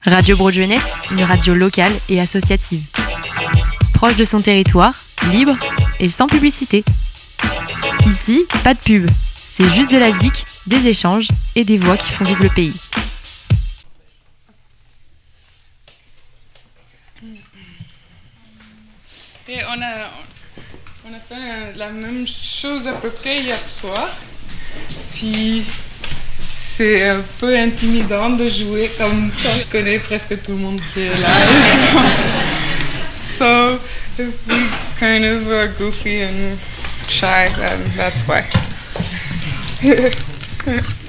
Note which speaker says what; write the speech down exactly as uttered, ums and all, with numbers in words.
Speaker 1: Radio Broadway-Net, une radio locale et associative. Proche de son territoire, libre et sans publicité. Ici, pas de pub. C'est juste de la zik, des échanges et des voix qui font vivre le pays.
Speaker 2: Et on a, on a fait la même chose à peu près hier soir. Puis c'est un peu intimidant de jouer comme je connais presque tout le monde qui est là. So if we kind of are goofy and shy, then that's why.